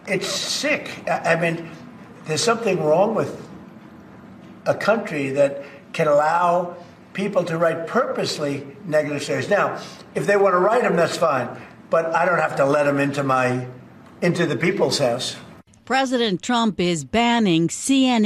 It's sick. I mean, there's something wrong with a country that can allow people to write purposely negative stories. Now, if they want to write them, that's fine. But I don't have to let them into the people's house. President Trump is banning CNN